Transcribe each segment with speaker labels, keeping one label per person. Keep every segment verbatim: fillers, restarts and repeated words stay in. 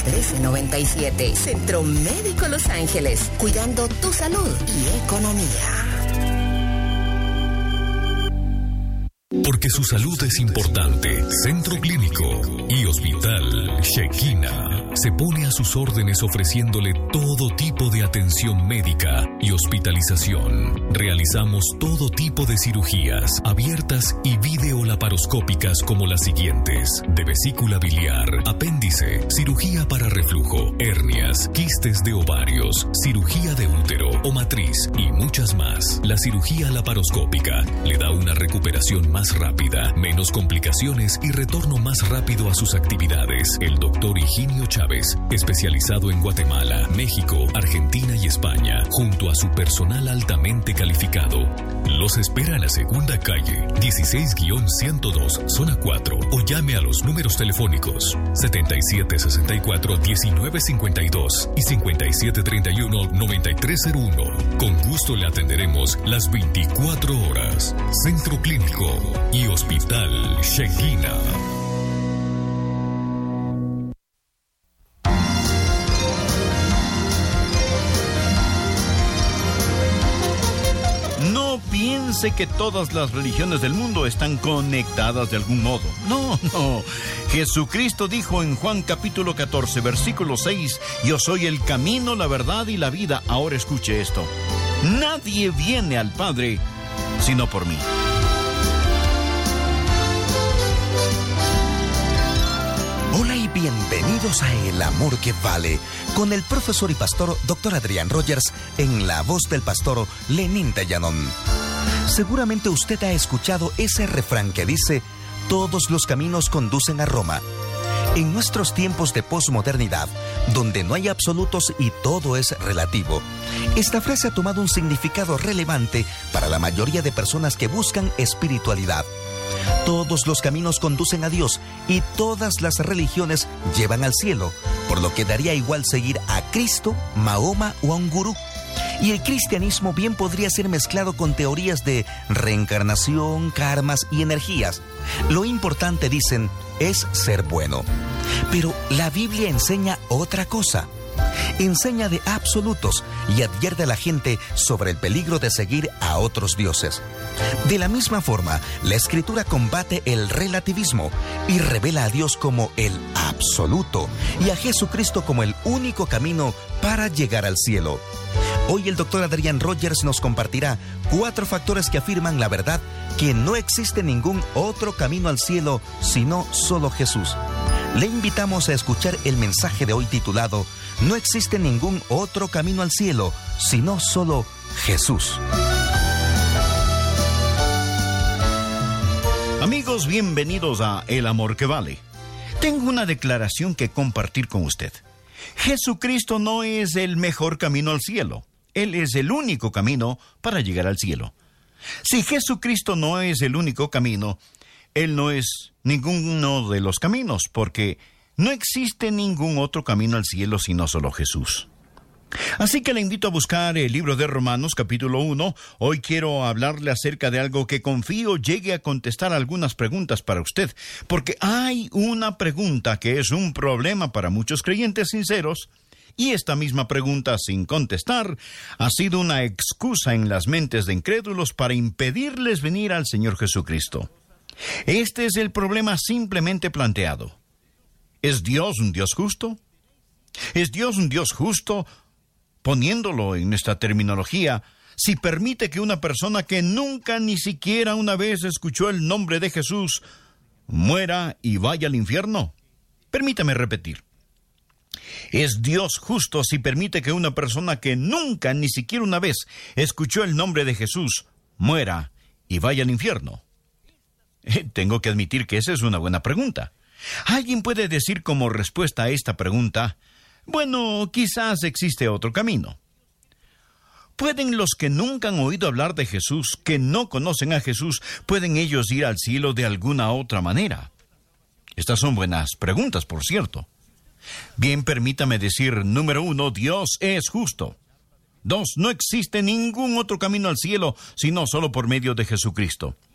Speaker 1: trece noventa y siete. Centro Médico Los Ángeles, cuidando tu salud y economía.
Speaker 2: Porque su salud es importante, Centro Clínico y Hospital Shekinah se pone a sus órdenes ofreciéndole todo tipo de atención médica y hospitalización. Realizamos todo tipo de cirugías abiertas y videolaparoscópicas como las siguientes: de vesícula biliar, apéndice, cirugía para reflujo, hernias, quistes de ovarios, cirugía de útero o matriz y muchas más. La cirugía laparoscópica le da una recuperación más rápida, menos complicaciones y retorno más rápido a sus actividades. El doctor Higinio Chávez, especializado en Guatemala, México, Argentina y España, junto a su personal altamente calificado, los espera en la segunda calle, dieciséis ciento dos, zona cuatro, o llame a los números telefónicos setenta y siete sesenta y cuatro, diecinueve cincuenta y dos y cincuenta y siete treinta y uno, noventa y tres cero uno. Con gusto le atenderemos las veinticuatro horas. Centro Clínico y Hospital Shekinah.
Speaker 3: No piense que todas las religiones del mundo están conectadas de algún modo. No, no. Jesucristo dijo en Juan capítulo catorce, versículo seis, yo soy el camino, la verdad y la vida. Ahora escuche esto. Nadie viene al Padre sino por mí.
Speaker 4: Hola y bienvenidos a El Amor que Vale, con el profesor y pastor doctor Adrián Rogers, en la voz del pastor Lenín Tellanón. Seguramente usted ha escuchado ese refrán que dice: todos los caminos conducen a Roma. En nuestros tiempos de posmodernidad, donde no hay absolutos y todo es relativo, esta frase ha tomado un significado relevante para la mayoría de personas que buscan espiritualidad. Todos los caminos conducen a Dios y todas las religiones llevan al cielo, por lo que daría igual seguir a Cristo, Mahoma o a un gurú. Y el cristianismo bien podría ser mezclado con teorías de reencarnación, karmas y energías. Lo importante, dicen, es ser bueno. Pero la Biblia enseña otra cosa. Enseña de absolutos y advierte a la gente sobre el peligro de seguir a otros dioses. De la misma forma, la Escritura combate el relativismo y revela a Dios como el absoluto y a Jesucristo como el único camino para llegar al cielo. Hoy el doctor Adrián Rogers nos compartirá cuatro factores que afirman la verdad que no existe ningún otro camino al cielo sino solo Jesús. Le invitamos a escuchar el mensaje de hoy titulado No existe ningún otro camino al cielo sino solo Jesús.
Speaker 3: Amigos, bienvenidos a El Amor que Vale. Tengo una declaración que compartir con usted. Jesucristo no es el mejor camino al cielo. Él es el único camino para llegar al cielo. Si Jesucristo no es el único camino, Él no es ninguno de los caminos, porque no existe ningún otro camino al cielo sino solo Jesús. Así que le invito a buscar el libro de Romanos, capítulo uno. Hoy quiero hablarle acerca de algo que confío llegue a contestar algunas preguntas para usted, porque hay una pregunta que es un problema para muchos creyentes sinceros, y esta misma pregunta, sin contestar, ha sido una excusa en las mentes de incrédulos para impedirles venir al Señor Jesucristo. Este es el problema simplemente planteado. ¿Es Dios un Dios justo? ¿Es Dios un Dios justo? Poniéndolo en nuestra terminología, si permite que una persona que nunca ni siquiera una vez escuchó el nombre de Jesús muera y vaya al infierno. Permítame repetir. ¿Es Dios justo si permite que una persona que nunca ni siquiera una vez escuchó el nombre de Jesús muera y vaya al infierno? Eh, tengo que admitir que esa es una buena pregunta. Alguien puede decir como respuesta a esta pregunta: bueno, quizás existe otro camino. ¿Pueden los que nunca han oído hablar de Jesús, que no conocen a Jesús, pueden ellos ir al cielo de alguna otra manera? Estas son buenas preguntas, por cierto. Bien, permítame decir, número uno, Dios es justo. Dos, no existe ningún otro camino al cielo, sino solo por medio de Jesucristo.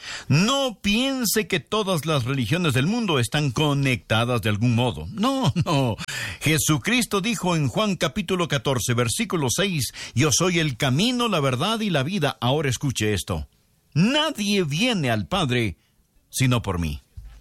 Speaker 3: No piense que todas las religiones del mundo están conectadas de algún modo. No, no. Jesucristo dijo en Juan capítulo catorce, versículo seis, yo soy el camino, la verdad y la vida. Ahora escuche esto. Nadie viene al Padre sino por mí.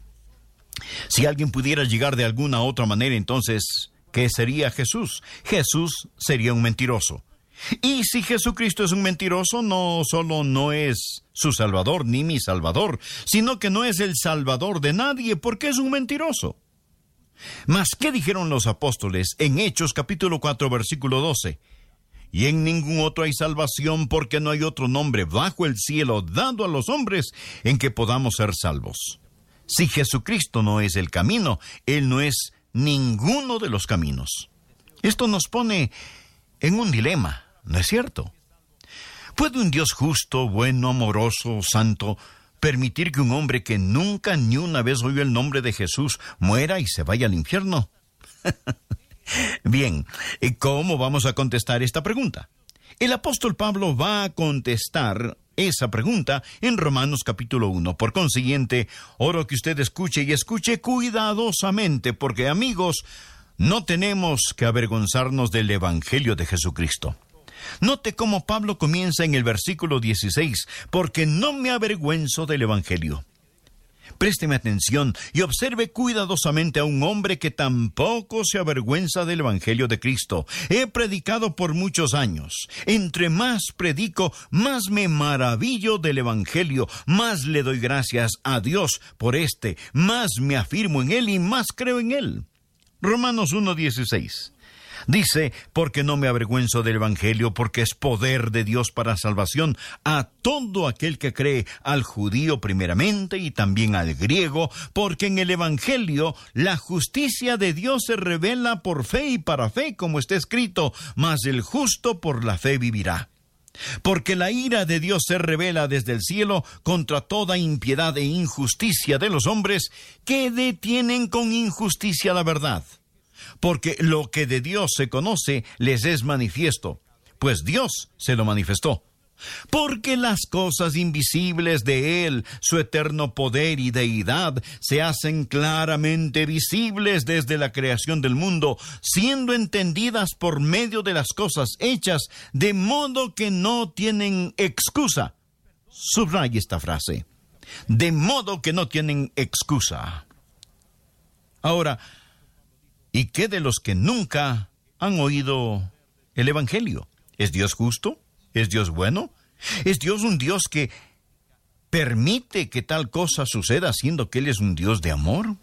Speaker 3: Si alguien pudiera llegar de alguna otra manera, entonces, ¿qué sería Jesús? Jesús sería un mentiroso. Y si Jesucristo es un mentiroso, no solo no es su Salvador ni mi Salvador, sino que no es el Salvador de nadie porque es un mentiroso. Mas, ¿qué dijeron los apóstoles en Hechos capítulo cuatro, versículo doce? Y en ningún otro hay salvación porque no hay otro nombre bajo el cielo dado a los hombres en que podamos ser salvos. Si Jesucristo no es el camino, Él no es ninguno de los caminos. Esto nos pone en un dilema, ¿no es cierto? ¿Puede un Dios justo, bueno, amoroso, santo, permitir que un hombre que nunca ni una vez oyó el nombre de Jesús muera y se vaya al infierno? Bien, ¿cómo vamos a contestar esta pregunta? El apóstol Pablo va a contestar esa pregunta en Romanos capítulo uno. Por consiguiente, oro que usted escuche y escuche cuidadosamente, porque amigos, no tenemos que avergonzarnos del Evangelio de Jesucristo. Note cómo Pablo comienza en el versículo dieciséis, porque no me avergüenzo del Evangelio. Présteme atención y observe cuidadosamente a un hombre que tampoco se avergüenza del Evangelio de Cristo. He predicado por muchos años. Entre más predico, más me maravillo del Evangelio, más le doy gracias a Dios por este, más me afirmo en él y más creo en él. Romanos uno dieciséis. Dice, porque no me avergüenzo del Evangelio, porque es poder de Dios para salvación a todo aquel que cree, al judío primeramente y también al griego, porque en el Evangelio la justicia de Dios se revela por fe y para fe, como está escrito, mas el justo por la fe vivirá. Porque la ira de Dios se revela desde el cielo contra toda impiedad e injusticia de los hombres que detienen con injusticia la verdad. Porque lo que de Dios se conoce les es manifiesto, pues Dios se lo manifestó. Porque las cosas invisibles de Él, su eterno poder y deidad, se hacen claramente visibles desde la creación del mundo, siendo entendidas por medio de las cosas hechas, de modo que no tienen excusa. Subraya esta frase. De modo que no tienen excusa. Ahora, ¿y qué de los que nunca han oído el Evangelio? ¿Es Dios justo? ¿Es Dios bueno? ¿Es Dios un Dios que permite que tal cosa suceda, siendo que Él es un Dios de amor?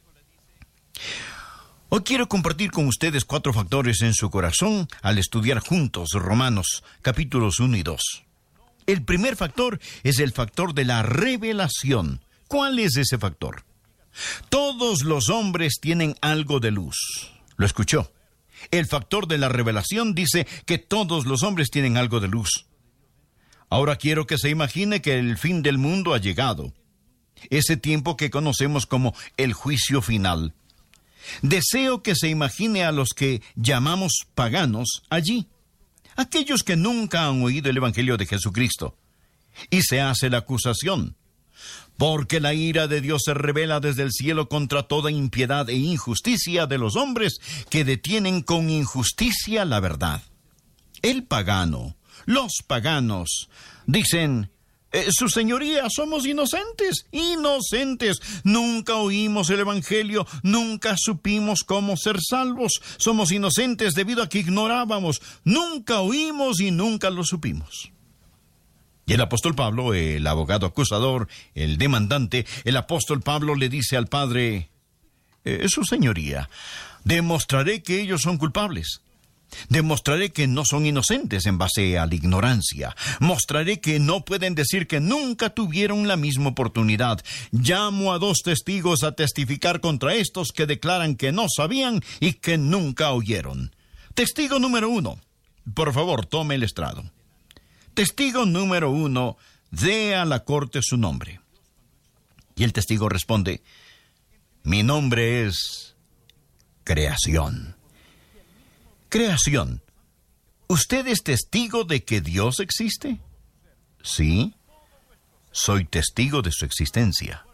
Speaker 3: Hoy quiero compartir con ustedes cuatro factores en su corazón al estudiar juntos Romanos capítulos uno y dos. El primer factor es el factor de la revelación. ¿Cuál es ese factor? Todos los hombres tienen algo de luz. ¿Lo escuchó? El factor de la revelación dice que todos los hombres tienen algo de luz. Ahora quiero que se imagine que el fin del mundo ha llegado. Ese tiempo que conocemos como el juicio final. Deseo que se imagine a los que llamamos paganos allí. Aquellos que nunca han oído el Evangelio de Jesucristo. Y se hace la acusación. Porque la ira de Dios se revela desde el cielo contra toda impiedad e injusticia de los hombres que detienen con injusticia la verdad. El pagano, los paganos, dicen, eh, su señoría, somos inocentes, inocentes. Nunca oímos el Evangelio, nunca supimos cómo ser salvos. Somos inocentes debido a que ignorábamos, nunca oímos y nunca lo supimos. Y el apóstol Pablo, el abogado acusador, el demandante, el apóstol Pablo le dice al Padre, eh, su señoría, demostraré que ellos son culpables. Demostraré que no son inocentes en base a la ignorancia. Mostraré que no pueden decir que nunca tuvieron la misma oportunidad. Llamo a dos testigos a testificar contra estos que declaran que no sabían y que nunca oyeron. Testigo número uno. Por favor, tome el estrado. Testigo número uno, dé a la corte su nombre. Y el testigo responde, mi nombre es Creación. Creación, ¿usted es testigo de que Dios existe? Sí. soy testigo de su existencia.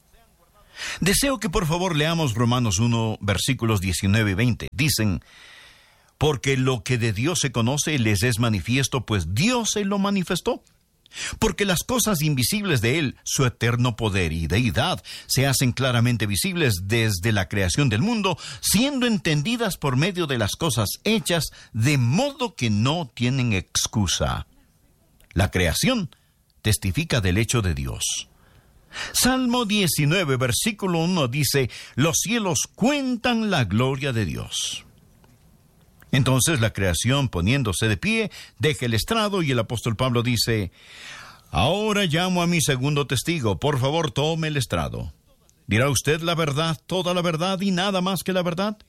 Speaker 3: Deseo que por favor leamos Romanos uno, versículos diecinueve y veinte. Dicen, porque lo que de Dios se conoce les es manifiesto, pues Dios se lo manifestó. Porque las cosas invisibles de Él, su eterno poder y deidad, se hacen claramente visibles desde la creación del mundo, siendo entendidas por medio de las cosas hechas, de modo que no tienen excusa. La creación testifica del hecho de Dios. Salmo diecinueve, versículo uno dice, los cielos cuentan la gloria de Dios. Entonces la creación, poniéndose de pie, deja el estrado y el apóstol Pablo dice, ahora llamo a mi segundo testigo, por favor tome el estrado. ¿Dirá usted la verdad, toda la verdad y nada más que la verdad?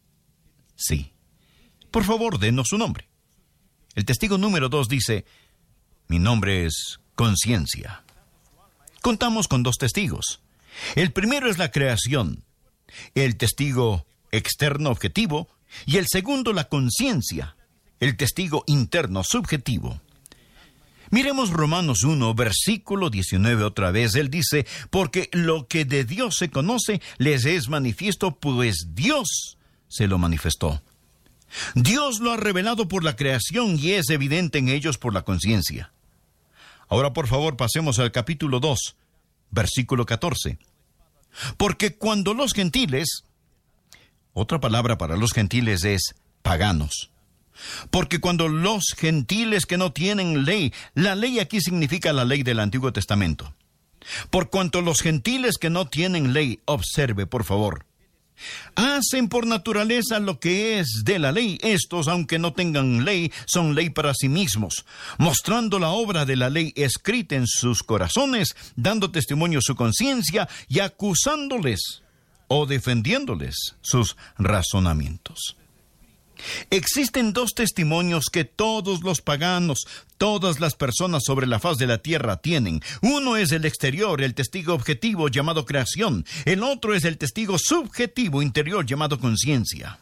Speaker 3: Sí. Por favor, denos su nombre. El testigo número dos dice, mi nombre es Conciencia. Contamos con dos testigos. El primero es la creación, el testigo externo objetivo, y el segundo la conciencia, el testigo interno subjetivo. Miremos Romanos uno, versículo diecinueve otra vez. Él dice, porque lo que de Dios se conoce les es manifiesto, pues Dios se lo manifestó. Dios lo ha revelado por la creación y es evidente en ellos por la conciencia. Ahora por favor pasemos al capítulo dos, versículo catorce. Porque cuando los gentiles, otra palabra para los gentiles es paganos. Porque cuando los gentiles que no tienen ley, la ley aquí significa la ley del Antiguo Testamento. Por cuanto los gentiles que no tienen ley, observe por favor, hacen por naturaleza lo que es de la ley, estos, aunque no tengan ley, son ley para sí mismos, mostrando la obra de la ley escrita en sus corazones, dando testimonio su conciencia y acusándoles o defendiéndoles sus razonamientos. Existen dos testimonios que todos los paganos, todas las personas sobre la faz de la tierra tienen. Uno es el exterior, el testigo objetivo llamado creación. El otro es el testigo subjetivo interior llamado conciencia.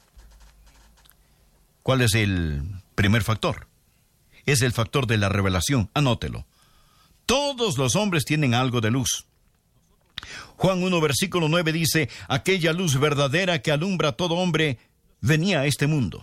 Speaker 3: ¿Cuál es el primer factor? Es el factor de la revelación. Anótelo. Todos los hombres tienen algo de luz. Juan uno, versículo nueve dice, aquella luz verdadera que alumbra a todo hombre venía a este mundo.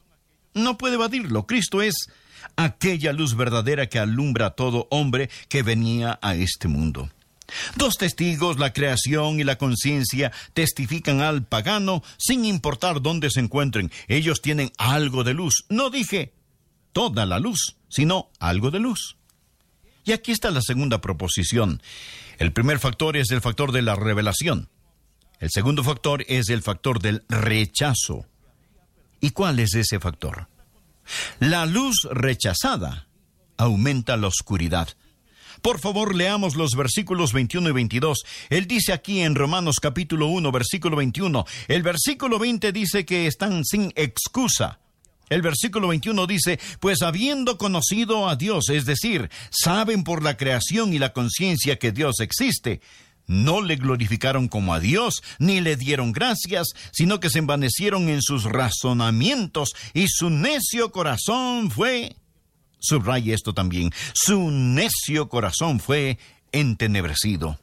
Speaker 3: No puede evadirlo. Cristo es aquella luz verdadera que alumbra a todo hombre que venía a este mundo. Dos testigos, la creación y la conciencia, testifican al pagano sin importar dónde se encuentren. Ellos tienen algo de luz. No dije toda la luz, sino algo de luz. Y aquí está la segunda proposición. El primer factor es el factor de la revelación. El segundo factor es el factor del rechazo. ¿Y cuál es ese factor? La luz rechazada aumenta la oscuridad. Por favor, leamos los versículos veintiuno y veintidós. Él dice aquí en Romanos capítulo uno, versículo veintiuno. El versículo veinte dice que están sin excusa. El versículo veintiuno dice, pues habiendo conocido a Dios, es decir, saben por la creación y la conciencia que Dios existe, no le glorificaron como a Dios, ni le dieron gracias, sino que se envanecieron en sus razonamientos, y su necio corazón fue, subraye esto también, su necio corazón fue entenebrecido.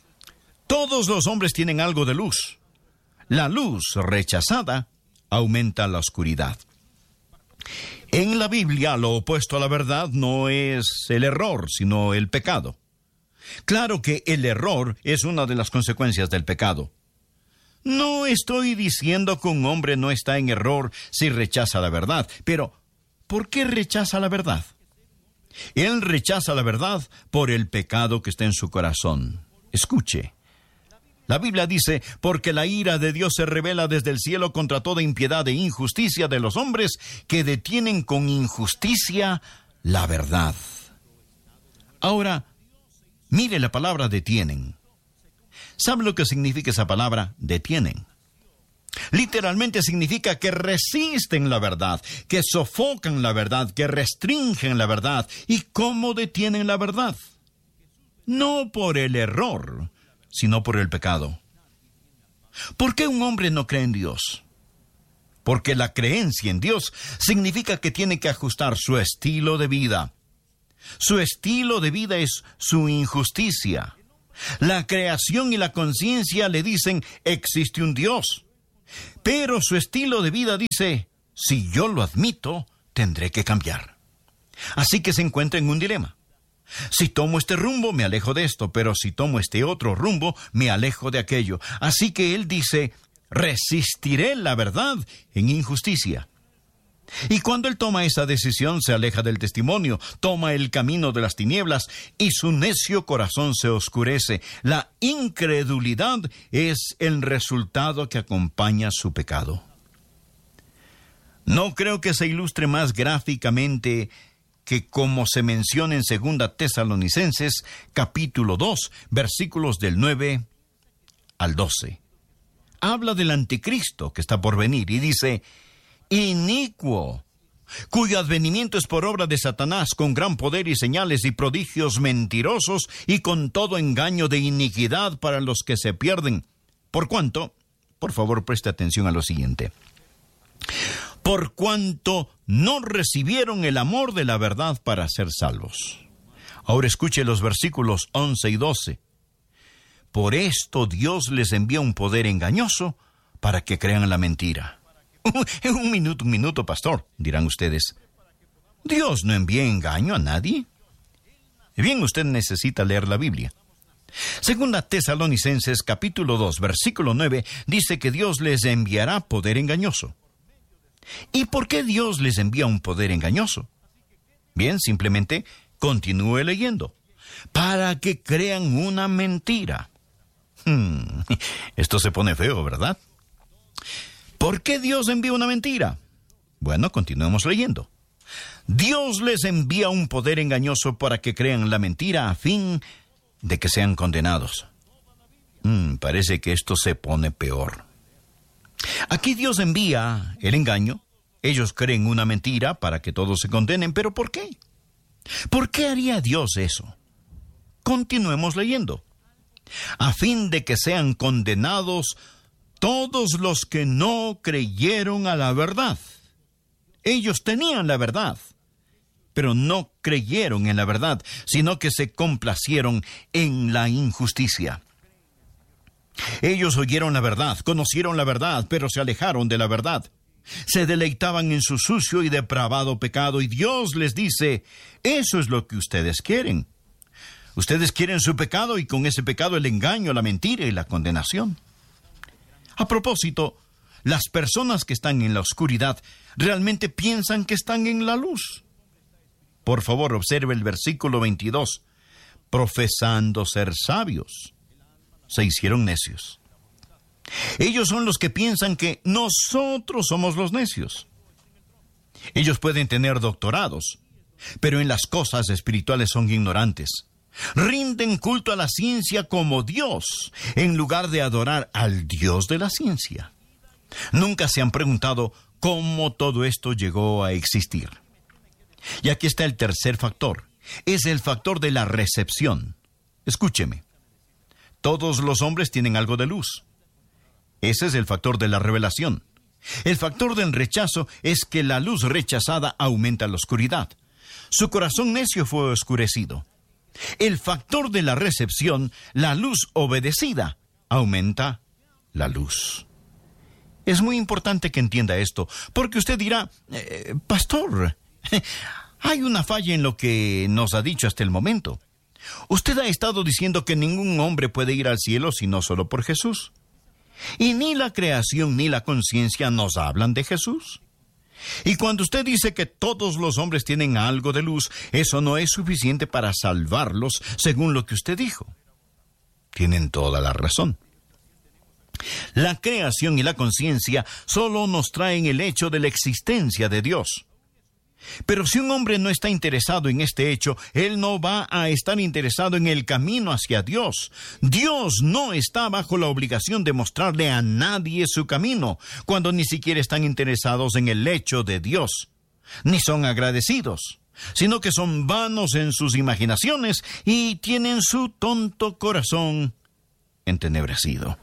Speaker 3: Todos los hombres tienen algo de luz. La luz rechazada aumenta la oscuridad. En la Biblia, lo opuesto a la verdad no es el error, sino el pecado. Claro que el error es una de las consecuencias del pecado. No estoy diciendo que un hombre no está en error si rechaza la verdad, pero ¿por qué rechaza la verdad? Él rechaza la verdad por el pecado que está en su corazón. Escuche. La Biblia dice, porque la ira de Dios se revela desde el cielo contra toda impiedad e injusticia de los hombres que detienen con injusticia la verdad. Ahora, mire la palabra detienen. ¿Sabe lo que significa esa palabra detienen? Literalmente significa que resisten la verdad, que sofocan la verdad, que restringen la verdad. ¿Y cómo detienen la verdad? No por el error, sino por el pecado. ¿Por qué un hombre no cree en Dios? Porque la creencia en Dios significa que tiene que ajustar su estilo de vida. Su estilo de vida es su injusticia. La creación y la conciencia le dicen, existe un Dios. Pero su estilo de vida dice, si yo lo admito, tendré que cambiar. Así que se encuentra en un dilema. Si tomo este rumbo, me alejo de esto, pero si tomo este otro rumbo, me alejo de aquello. Así que él dice, resistiré la verdad en injusticia. Y cuando él toma esa decisión, se aleja del testimonio, toma el camino de las tinieblas, y su necio corazón se oscurece. La incredulidad es el resultado que acompaña su pecado. No creo que se ilustre más gráficamente que como se menciona en Segunda Tesalonicenses, capítulo dos, versículos del nueve al doce. Habla del anticristo que está por venir y dice, inicuo, cuyo advenimiento es por obra de Satanás, con gran poder y señales y prodigios mentirosos y con todo engaño de iniquidad para los que se pierden. Por cuanto, por favor preste atención a lo siguiente, por cuanto no recibieron el amor de la verdad para ser salvos. Ahora escuche los versículos once y doce. Por esto Dios les envía un poder engañoso para que crean la mentira. Un minuto, un minuto, pastor, dirán ustedes. Dios no envía engaño a nadie. Bien, usted necesita leer la Biblia. Segunda Tesalonicenses capítulo dos, versículo nueve, dice que Dios les enviará poder engañoso. ¿Y por qué Dios les envía un poder engañoso? Bien, simplemente continúe leyendo. Para que crean una mentira. Hmm, esto se pone feo, ¿verdad? ¿Por qué Dios envía una mentira? Bueno, continuemos leyendo. Dios les envía un poder engañoso para que crean la mentira a fin de que sean condenados. Hmm, parece que esto se pone peor. Aquí Dios envía el engaño. Ellos creen una mentira para que todos se condenen. ¿Pero por qué? ¿Por qué haría Dios eso? Continuemos leyendo. A fin de que sean condenados todos los que no creyeron a la verdad. Ellos tenían la verdad, pero no creyeron en la verdad, sino que se complacieron en la injusticia. Ellos oyeron la verdad, conocieron la verdad, pero se alejaron de la verdad. Se deleitaban en su sucio y depravado pecado, y Dios les dice, eso es lo que ustedes quieren. Ustedes quieren su pecado, y con ese pecado el engaño, la mentira y la condenación. A propósito, las personas que están en la oscuridad realmente piensan que están en la luz. Por favor, observe el versículo veintidós. Profesando ser sabios, se hicieron necios. Ellos son los que piensan que nosotros somos los necios. Ellos pueden tener doctorados, pero en las cosas espirituales son ignorantes. Rinden culto a la ciencia como Dios, en lugar de adorar al Dios de la ciencia. Nunca se han preguntado cómo todo esto llegó a existir. Y aquí está el tercer factor. Es el factor de la recepción. Escúcheme. Todos los hombres tienen algo de luz. Ese es el factor de la revelación. El factor del rechazo es que la luz rechazada aumenta la oscuridad. Su corazón necio fue oscurecido. El factor de la recepción, la luz obedecida, aumenta la luz. Es muy importante que entienda esto, porque usted dirá, eh, pastor, hay una falla en lo que nos ha dicho hasta el momento. Usted ha estado diciendo que ningún hombre puede ir al cielo sino solo por Jesús. Y ni la creación ni la conciencia nos hablan de Jesús. Y cuando usted dice que todos los hombres tienen algo de luz, eso no es suficiente para salvarlos, según lo que usted dijo. Tienen toda la razón. La creación y la conciencia solo nos traen el hecho de la existencia de Dios. Pero si un hombre no está interesado en este hecho, él no va a estar interesado en el camino hacia Dios. Dios no está bajo la obligación de mostrarle a nadie su camino, cuando ni siquiera están interesados en el hecho de Dios, ni son agradecidos, sino que son vanos en sus imaginaciones y tienen su tonto corazón entenebrecido.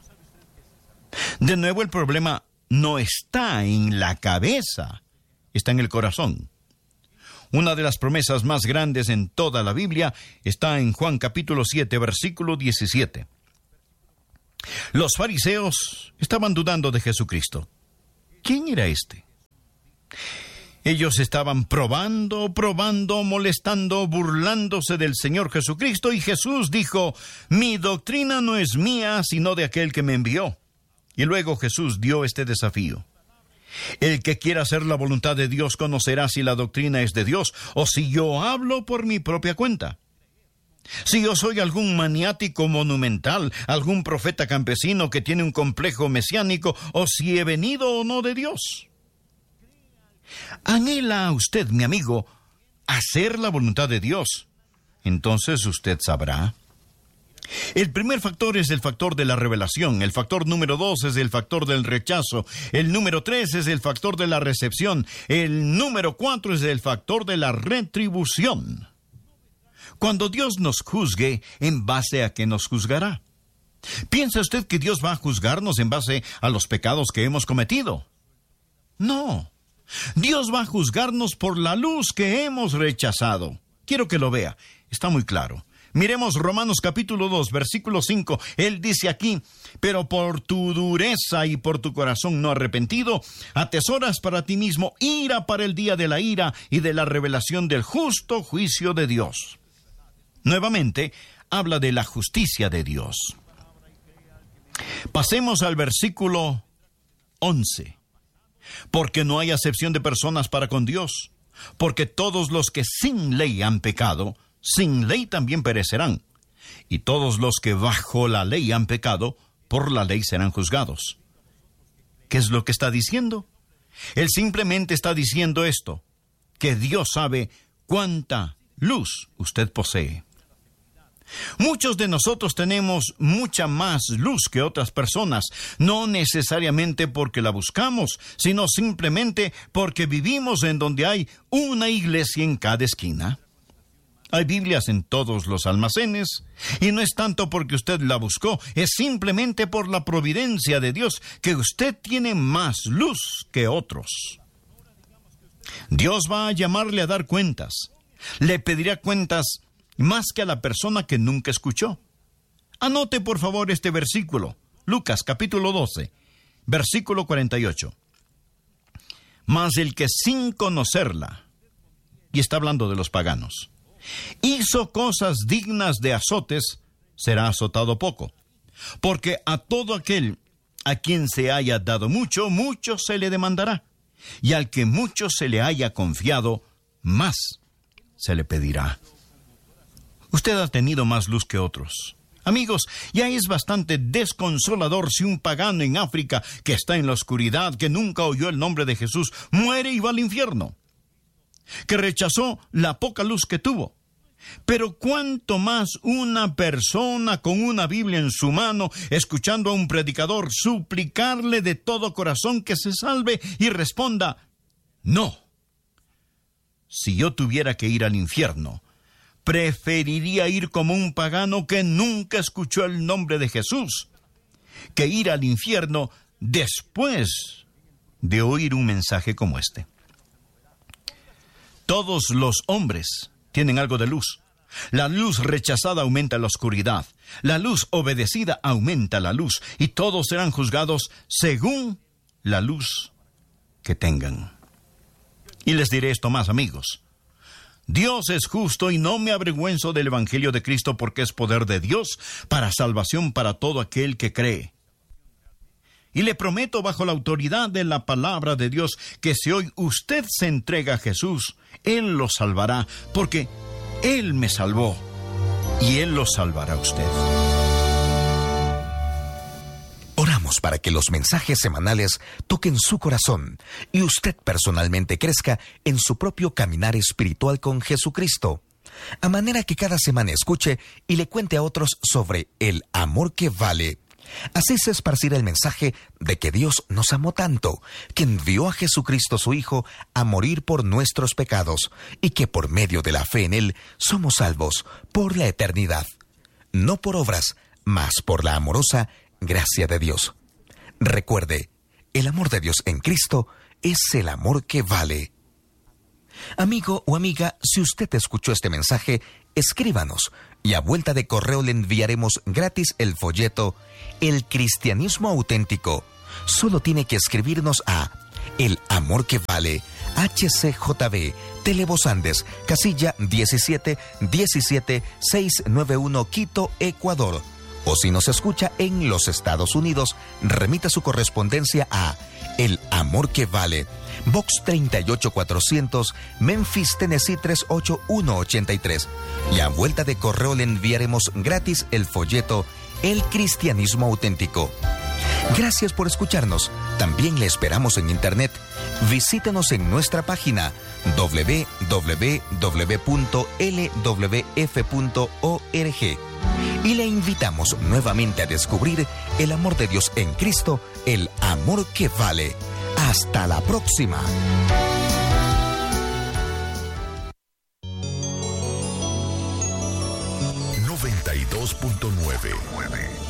Speaker 3: De nuevo, el problema no está en la cabeza, está en el corazón. Una de las promesas más grandes en toda la Biblia está en Juan capítulo siete, versículo diecisiete. Los fariseos estaban dudando de Jesucristo. ¿Quién era este? Ellos estaban probando, probando, molestando, burlándose del Señor Jesucristo, y Jesús dijo: mi doctrina no es mía, sino de aquel que me envió. Y luego Jesús dio este desafío: el que quiera hacer la voluntad de Dios conocerá si la doctrina es de Dios o si yo hablo por mi propia cuenta. Si yo soy algún maniático monumental, algún profeta campesino que tiene un complejo mesiánico, o si he venido o no de Dios. ¿Anhela usted, mi amigo, hacer la voluntad de Dios? Entonces usted sabrá. El primer factor es el factor de la revelación. El factor número dos es el factor del rechazo. El número tres es el factor de la recepción. El número cuatro es el factor de la retribución. Cuando Dios nos juzgue, ¿en base a qué nos juzgará? ¿Piensa usted que Dios va a juzgarnos en base a los pecados que hemos cometido? No. Dios va a juzgarnos por la luz que hemos rechazado. Quiero que lo vea. Está muy claro. Miremos Romanos capítulo dos, versículo cinco. Él dice aquí: pero por tu dureza y por tu corazón no arrepentido, atesoras para ti mismo ira para el día de la ira y de la revelación del justo juicio de Dios. Nuevamente, habla de la justicia de Dios. Pasemos al versículo once. Porque no hay acepción de personas para con Dios, porque todos los que sin ley han pecado, sin ley también perecerán, y todos los que bajo la ley han pecado, por la ley serán juzgados. ¿Qué es lo que está diciendo? Él simplemente está diciendo esto: que Dios sabe cuánta luz usted posee. Muchos de nosotros tenemos mucha más luz que otras personas, no necesariamente porque la buscamos, sino simplemente porque vivimos en donde hay una iglesia en cada esquina. Hay Biblias en todos los almacenes, y no es tanto porque usted la buscó, es simplemente por la providencia de Dios que usted tiene más luz que otros. Dios va a llamarle a dar cuentas. Le pedirá cuentas más que a la persona que nunca escuchó. Anote por favor este versículo, Lucas capítulo doce, versículo cuarenta y ocho. Mas el que sin conocerla, y está hablando de los paganos, hizo cosas dignas de azotes, será azotado poco. Porque a todo aquel a quien se haya dado mucho, mucho se le demandará. Y al que mucho se le haya confiado, más se le pedirá. Usted ha tenido más luz que otros. Amigos, ya es bastante desconsolador si un pagano en África que está en la oscuridad, que nunca oyó el nombre de Jesús, muere y va al infierno, que rechazó la poca luz que tuvo. Pero cuánto más una persona con una Biblia en su mano, escuchando a un predicador suplicarle de todo corazón que se salve y responda: no. Si yo tuviera que ir al infierno, preferiría ir como un pagano que nunca escuchó el nombre de Jesús, que ir al infierno después de oír un mensaje como este. Todos los hombres tienen algo de luz. La luz rechazada aumenta la oscuridad. La luz obedecida aumenta la luz. Y todos serán juzgados según la luz que tengan. Y les diré esto más, amigos. Dios es justo y no me avergüenzo del Evangelio de Cristo, porque es poder de Dios para salvación para todo aquel que cree. Y le prometo bajo la autoridad de la palabra de Dios que si hoy usted se entrega a Jesús, Él lo salvará, porque Él me salvó y Él lo salvará a usted.
Speaker 4: Oramos para que los mensajes semanales toquen su corazón y usted personalmente crezca en su propio caminar espiritual con Jesucristo, a manera que cada semana escuche y le cuente a otros sobre el amor que vale. Así se esparcirá el mensaje de que Dios nos amó tanto, que envió a Jesucristo su Hijo a morir por nuestros pecados, y que por medio de la fe en Él somos salvos por la eternidad, no por obras, mas por la amorosa gracia de Dios. Recuerde, el amor de Dios en Cristo es el amor que vale. Amigo o amiga, si usted escuchó este mensaje, escríbanos y a vuelta de correo le enviaremos gratis el folleto El Cristianismo Auténtico. Solo tiene que escribirnos a El Amor que Vale, H C J B, Televos Andes, casilla diecisiete diecisiete seiscientos noventa y uno, Quito, Ecuador. O si nos escucha en los Estados Unidos, remita su correspondencia a El Amor que Vale, Box treinta y ocho cuatrocientos, Memphis, Tennessee tres ocho uno ocho tres. Y a vuelta de correo le enviaremos gratis el folleto El Cristianismo Auténtico. Gracias por escucharnos. También le esperamos en internet. Visítenos en nuestra página doble u doble u doble u punto l w f punto org y le invitamos nuevamente a descubrir el amor de Dios en Cristo, el amor que vale. Hasta la próxima.
Speaker 2: noventa y dos punto nueve